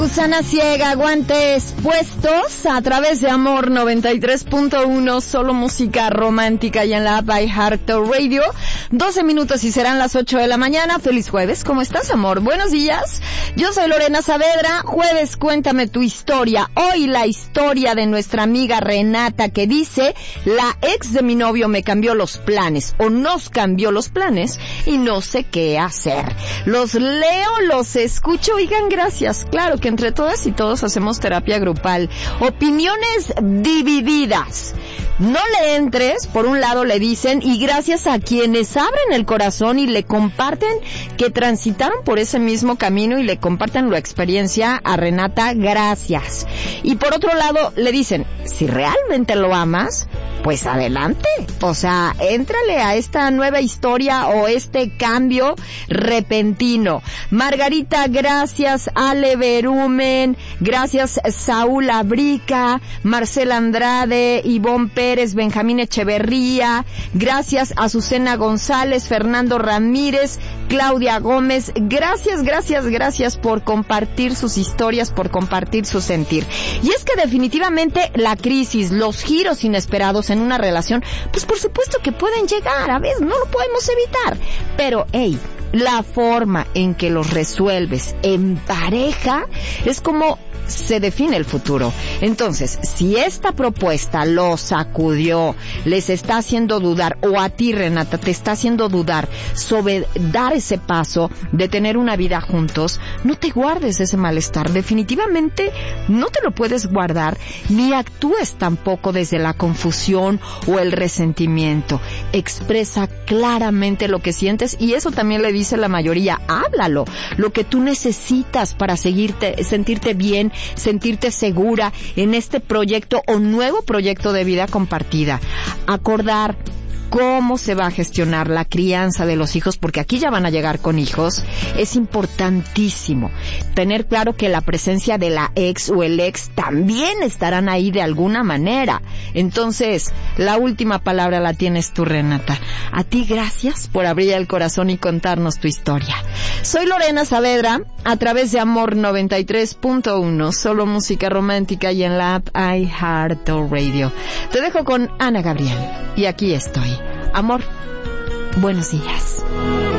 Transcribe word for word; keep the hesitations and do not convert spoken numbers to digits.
Gusana ciega, guantes puestos a través de Amor noventa y tres punto uno, solo música romántica y en la app iHeartRadio. doce minutos y serán las ocho de la mañana. Feliz jueves, ¿cómo estás, amor? Buenos días, yo soy Lorena Saavedra. Jueves, cuéntame tu historia. Hoy la historia de nuestra amiga Renata, que dice: la ex de mi novio me cambió los planes, o nos cambió los planes, y no sé qué hacer. Los leo, los escucho, oigan, gracias. Claro que entre todas y todos hacemos terapia grupal. Opiniones divididas. No le entres, por un lado le dicen, y gracias a quienes abren el corazón y le comparten que transitaron por ese mismo camino y le comparten la experiencia a Renata, gracias. Y por otro lado le dicen, si realmente lo amas, pues adelante, o sea, éntrale a esta nueva historia o este cambio repentino. Margarita, gracias. Ale Berumen, gracias. Saúl Abrica, Marcela Andrade, Ivonne Pérez, Benjamín Echeverría, gracias. Azucena González, Fernando Ramírez, Claudia Gómez, gracias, gracias, gracias por compartir sus historias, por compartir su sentir. Y es que definitivamente la crisis, los giros inesperados en una relación, pues por supuesto que pueden llegar, a veces no lo podemos evitar, pero hey, la forma en que los resuelves en pareja es como se define el futuro. Entonces, si esta propuesta los sacudió, les está haciendo dudar, o a ti, Renata, te está haciendo dudar sobre dar ese paso de tener una vida juntos, no te guardes ese malestar. Definitivamente no te lo puedes guardar, ni actúes tampoco desde la confusión o el resentimiento. Expresa claramente lo que sientes, y eso también le dice la mayoría, háblalo, lo que tú necesitas para seguirte, sentirte bien, sentirte segura en este proyecto o nuevo proyecto de vida compartida. Acordar cómo se va a gestionar la crianza de los hijos, porque aquí ya van a llegar con hijos, es importantísimo. Tener claro que la presencia de la ex o el ex también estarán ahí de alguna manera. Entonces, la última palabra la tienes tú, Renata. A ti, gracias por abrir el corazón y contarnos tu historia. Soy Lorena Saavedra, a través de Amor noventa y tres punto uno, solo música romántica y en la app iHeartRadio. Te dejo con Ana Gabriel, y aquí estoy. Amor, buenos días.